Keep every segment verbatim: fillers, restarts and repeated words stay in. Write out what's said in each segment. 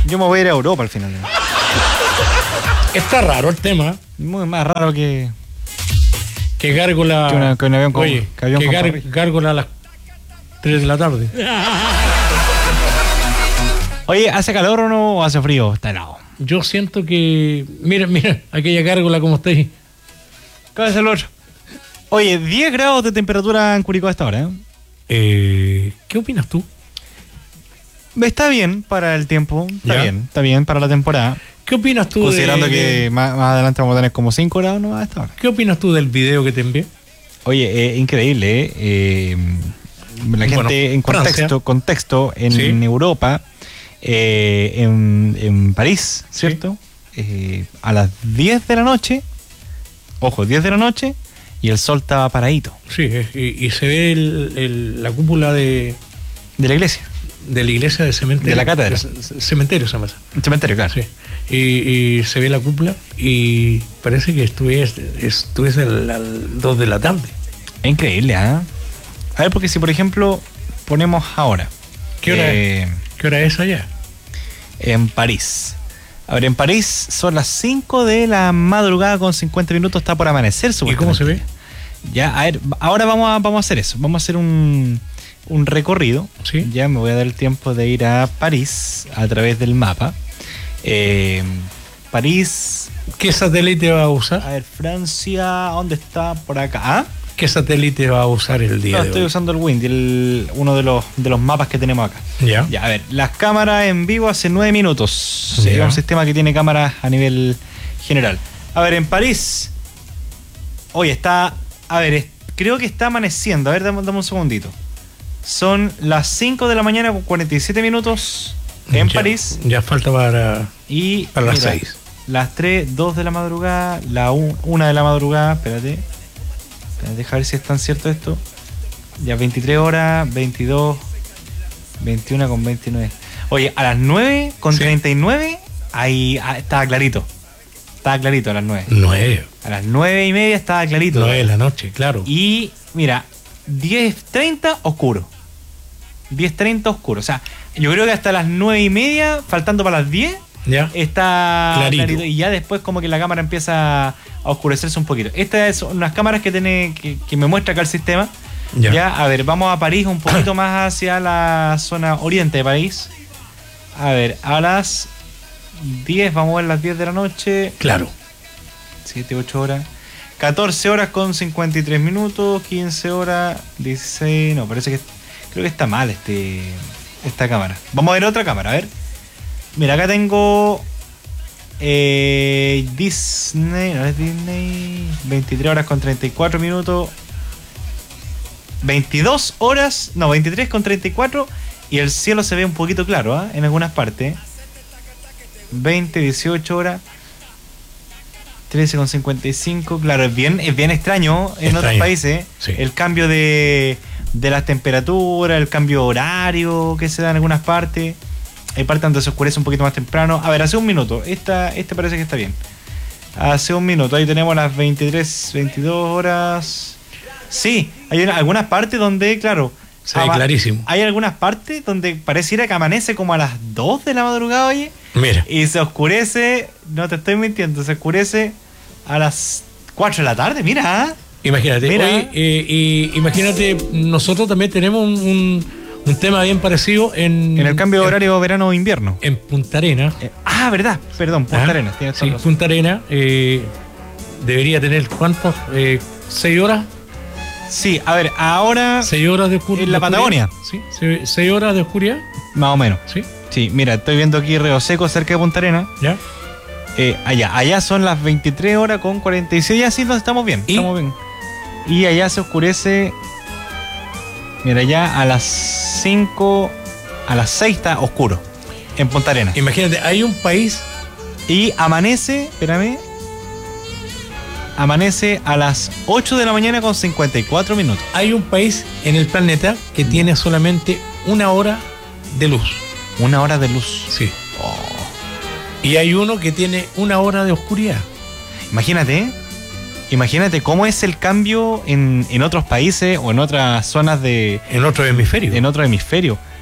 Yo me voy a ir a Europa al final. Está raro el tema. Muy más raro que... Que Gárgola... Que, una, que un avión con... Oye, que, avión que con gar, Gárgola a las tres de la tarde. Oye, ¿hace calor o no o hace frío? Está helado. Yo siento que... Mira, mira, aquella Gárgola como está ahí. ¿Qué es el otro? Oye, diez grados de temperatura en Curicó a esta hora, ¿eh? Eh, ¿Qué opinas tú? Está bien para el tiempo, está ¿Ya? bien, está bien para la temporada. ¿Qué opinas tú Considerando de, que de, más, más adelante vamos a tener como cinco grados no a esta hora. ¿Qué opinas tú del video que te envié? Oye, eh, increíble, ¿eh? eh la gente Bueno, en contexto, Francia. contexto en Sí. Europa, eh, en, en París, ¿cierto? Sí. Eh, a las diez de la noche, ojo, diez de la noche, y el sol estaba paradito. Sí, y, y se ve el, el, la cúpula de... De la iglesia. De la iglesia de cementerio. De la cátedra. De, cementerio se llama. El cementerio, claro. Sí. Y, y se ve la cúpula y parece que estuviese, estuviese al, al dos de la tarde. Es increíble, ¿ah? ¿eh? A ver, porque si por ejemplo ponemos ahora. ¿Qué hora, eh, es? ¿Qué hora es allá? En París. A ver, en París son las cinco de la madrugada con cincuenta minutos, está por amanecer. ¿Y cómo se ve? Ya, a ver, ahora vamos a, vamos a hacer eso. Vamos a hacer un, un recorrido. ¿Sí? Ya me voy a dar el tiempo de ir a París a través del mapa. Eh, París. ¿Qué satélite va a usar? A ver, Francia, ¿dónde está? Por acá. ¿Ah? ¿Qué satélite va a usar el día no, de estoy hoy? usando el Windy, el, uno de los, de los mapas que tenemos acá. Ya. Ya, a ver, las cámaras en vivo hace nueve minutos. Ya. Es un sistema que tiene cámaras a nivel general. A ver, en París. Oye, está. A ver, es, creo que está amaneciendo. A ver, dame, dame un segundito. Son las cinco de la mañana con cuarenta y siete minutos en ya, París. Ya falta para, Y para las mira, seis. Las tres, dos de la madrugada, la una de la madrugada, espérate. espérate. Deja ver si es tan cierto esto. Ya veintitrés horas, veintidós, veintiuna con veintinueve. Oye, a las nueve con Sí. treinta y nueve, ahí ah, estaba clarito. Estaba clarito a las nueve. Nueve. A las nueve y media estaba clarito. Nueve de la noche, claro. Y mira, diez treinta oscuro. diez treinta oscuro. O sea, yo creo que hasta las nueve y media, faltando para las diez, Ya. está Clarito. clarito. Y ya después como que la cámara empieza a oscurecerse un poquito. Estas son unas cámaras que tiene que, que me muestra acá el sistema. Ya. Ya, a ver, vamos a París, un poquito más hacia la zona oriente de París. A ver, a las diez, vamos a ver las diez de la noche. Claro. siete, ocho horas. catorce horas con cincuenta y tres minutos. quince horas, dieciséis. No, parece que creo que está mal este esta cámara. Vamos a ver otra cámara, a ver. Mira, acá tengo eh, Disney, no es Disney. veintitrés horas con treinta y cuatro minutos. veintidós horas, no, veintitrés con treinta y cuatro. Y el cielo se ve un poquito claro, ¿eh? En algunas partes. veinte, dieciocho horas. trece con cincuenta y cinco. Claro, es bien, es bien extraño en Extraño. otros países. Sí. El cambio de, de las temperaturas, el cambio horario que se da en algunas partes. Hay partes donde se oscurece un poquito más temprano. A ver, hace un minuto. Esta, este parece que está bien. Hace un minuto. Ahí tenemos las veintitrés, veintidós horas. Sí, hay una, algunas partes donde, claro. Se ve ama- clarísimo. Hay algunas partes donde pareciera que amanece como a las dos de la madrugada, oye. Mira. Y se oscurece, no te estoy mintiendo, se oscurece a las cuatro de la tarde, mira. ¿eh? Imagínate, Mira. oye, eh, y imagínate, nosotros también tenemos un, un, un tema bien parecido en, En el cambio de en- horario verano-invierno. en Punta Arenas. Eh, ah, verdad, perdón, Punta Ah, Arenas, tienes sí, toda razón. Punta Arenas eh, debería tener ¿cuántas? Eh, ¿Seis horas? Sí, a ver, ahora ¿Seis horas de oscuridad? ¿En la Patagonia? Sí, se- seis horas de oscuridad. más o menos. Sí, Sí, mira, estoy viendo aquí Río Seco cerca de Punta Arenas. ya. Eh, allá, allá son las veintitrés horas con cuarenta y seis, así nos estamos bien, ¿Y? estamos bien. Y allá se oscurece, mira, allá a las cinco, a las seis está oscuro, en Punta Arenas. Imagínate, hay un país. Y amanece, espérame, amanece a las ocho de la mañana con cincuenta y cuatro minutos. Hay un país en el planeta que tiene solamente una hora de luz. Una hora de luz. Sí. Y hay uno que tiene una hora de oscuridad. Imagínate, imagínate cómo es el cambio en, en otros países o en otras zonas de... En otro hemisferio. en otro hemisferio.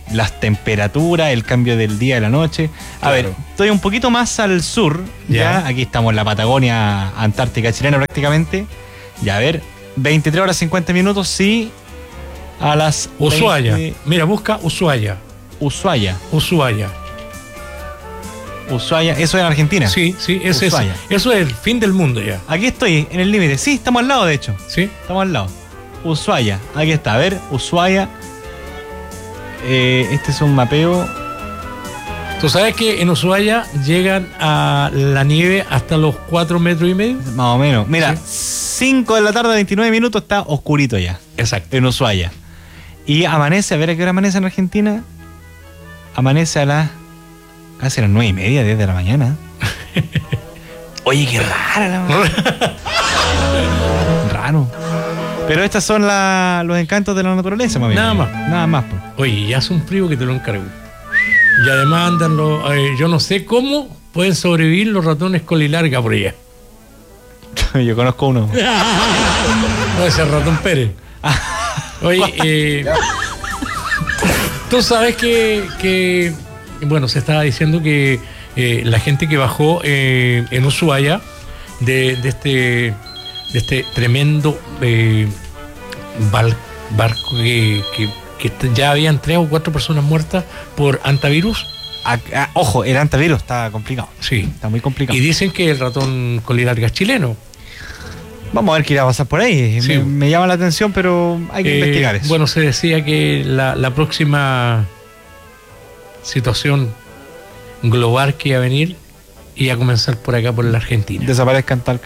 las temperaturas, el cambio del día y la noche. A Claro. ver, estoy un poquito más al sur, ya. Ya. Aquí estamos en la Patagonia Antártica chilena prácticamente. Ya, a ver, veintitrés horas cincuenta minutos, sí. A las Ushuaia. veinte Mira, busca Ushuaia. Ushuaia. Ushuaia. Ushuaia, eso es en Argentina. Sí, sí, ese es, Ushuaia. eso es el fin del mundo ya. Aquí estoy, en el límite. Sí, estamos al lado, de hecho. ¿Sí? Estamos al lado. Ushuaia, aquí está. A ver, Ushuaia. Eh, este es un mapeo. ¿Tú sabes que en Ushuaia llegan a la nieve hasta los cuatro metros y medio? Más o menos. Mira, cinco de la tarde, veintinueve minutos, está oscurito ya. Exacto. En Ushuaia. Y amanece, a ver a qué hora amanece en Argentina. Amanece a las casi a las nueve y media, diez de la mañana. Oye, qué rara la Raro. Pero estas son la, los encantos de la naturaleza, mami. Nada más. Nada más, pues. Oye, ya hace un frío que te lo encargo. Y además andan los, eh, yo no sé cómo pueden sobrevivir los ratones colilarga por allá. Yo conozco uno. No, ese es ratón Pérez. Oye, eh, tú sabes que, que, bueno, se estaba diciendo que eh, la gente que bajó eh, en Ushuaia de, de este de este tremendo eh, bar- barco que, que, que ya habían tres o cuatro personas muertas por antivirus. Ah, ah, ojo, el antivirus está complicado. Sí. Está muy complicado. Y dicen que el ratón colilarga es chileno. Vamos a ver qué irá a pasar por ahí. Sí. Me, me llama la atención, pero hay que Eh, investigar eso. Bueno, se decía que la, la próxima situación global que iba a venir iba a comenzar por acá, por la Argentina. Desaparezcan Talca.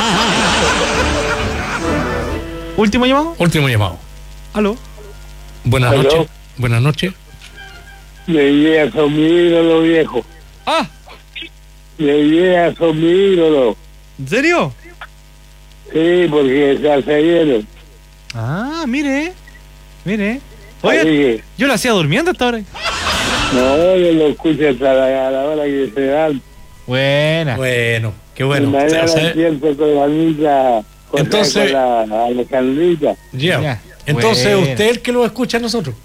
Último llamado. Último llamado. Aló. Buenas Aló. noches. Buenas noches. Le ideas son mi ídolo, viejo. Ah, Le ideas son mi ídolo. ¿en serio? Sí, porque se hace bien. Ah, mire. Mire. Así Oye, que, yo lo hacía durmiendo hasta ahora. no, yo lo escucho hasta la, a la hora que se dan. Buena. Bueno, qué Y bueno. mañana O sea, siempre con la amiga, con, Entonces- con la Alejandrita. ya. Ya. Entonces, Bueno. usted es el que lo escucha a nosotros.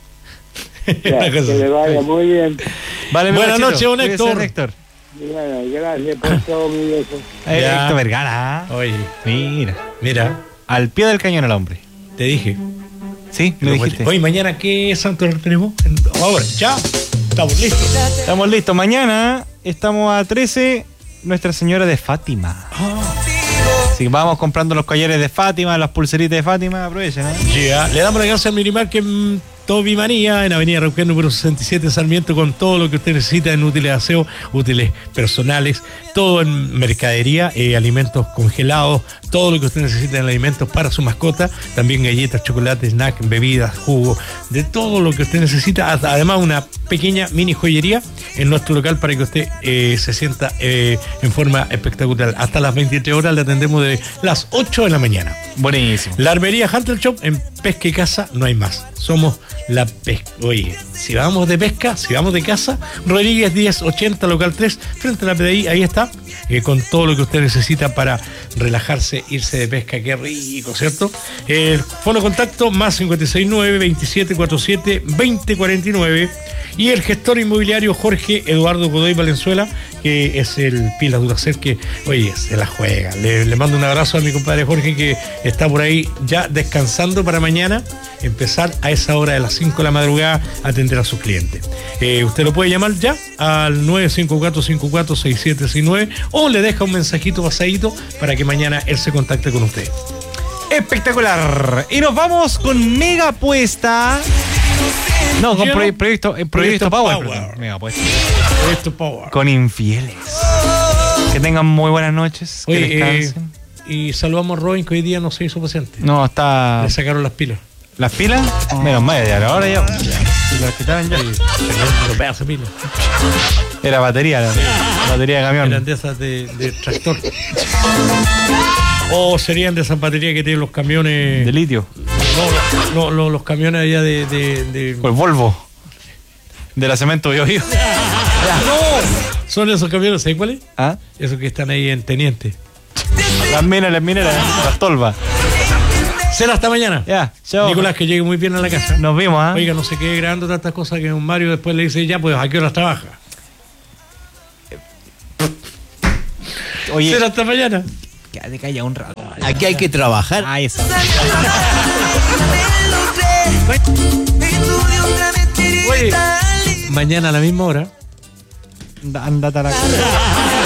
Ya, Una que cosa le así. vaya muy bien. Vale, mi Buenas Nachito. noches, don Cuídese, Héctor. Héctor. Bueno, gracias por todo, mi viejo. Eh, Ya. Héctor Vergara. Oye, Mira. mira, Al pie del cañón el hombre. te dije. Sí, me dijiste. Hoy, mañana, ¿qué santo tenemos? Ahora, ya. Estamos listos. Estamos listos. Mañana estamos a trece. Nuestra Señora de Fátima. Si vamos comprando los collares de Fátima, las pulseritas de Fátima, aprovechen, ¿eh? Ya, le damos la gracia al Minimarket mm, Toby Manía en Avenida Rauquén número sesenta y siete Sarmiento, con todo lo que usted necesita en útiles de aseo, útiles personales, todo en mercadería, eh, alimentos congelados, todo lo que usted necesita en alimentos para su mascota, también galletas, chocolates, snacks, bebidas, jugo, de todo lo que usted necesita. Además, una pequeña mini joyería en nuestro local para que usted eh, se sienta eh, en forma espectacular. Hasta las veintitrés horas le atendemos de las ocho de la mañana. Buenísimo. La armería Hunter Shop en pesca y caza no hay más. Somos la pesca. Oye, si vamos de pesca, si vamos de caza, Rodríguez diez ochenta, local tres, frente a la P D I, ahí está, eh, con todo lo que usted necesita para relajarse, irse de pesca. Qué rico, ¿cierto? El fono de contacto más cincuenta y seis nueve, veintisiete cuarenta y siete, veinte cuarenta y nueve. Y el gestor inmobiliario Jorge Eduardo Godoy Valenzuela, que es el Pilas Duracer, que, oye, se la juega. Le, le mando un abrazo a mi compadre Jorge, que está por ahí ya descansando para mañana empezar a esa hora de las cinco de la madrugada a atender a sus clientes. Eh, usted lo puede llamar ya al nueve cinco cuatro, cinco cuatro seis siete seis nueve o le deja un mensajito pasadito para que mañana él se contacte con usted. Espectacular. Y nos vamos con Mega Apuesta. No, con Yo- proye- proyecto, eh, proyecto Proyecto Power. Power. perdón. Mega Apuesta. Esto Power. Con infieles. Que tengan muy buenas noches. Que Oye, eh, descansen. y saludamos a Robin, que hoy día no se hizo paciente. No, está. Le sacaron las pilas. ¿Las pilas? Menos mal, ya ahora ya. Se las quitaron ya. Tremendo pedazo de pilas. Era batería, la, la batería de Eran camión. de esas de, de tractor. O serían de esas baterías que tienen los camiones. De litio. No, no, no, los camiones allá de. de, de- O el Volvo. De la Cemento Bio Bio. ¡No! Son esos camiones, ¿sabes cuáles? ¿Ah? Esos que están ahí en Teniente. Las minas, las mineras, las tolvas. Será hasta mañana. Ya, chao. Nicolás, que llegue muy bien a la casa. Nos vimos, ¿ah? Oiga, no se quede grabando tantas cosas que un Mario después le dice, ya, pues, ¿a qué horas trabaja? Oye, Será hasta mañana. quédate callado un rato. Aquí hay que trabajar. Ah, eso. Oye, mañana a la misma hora. Andate a la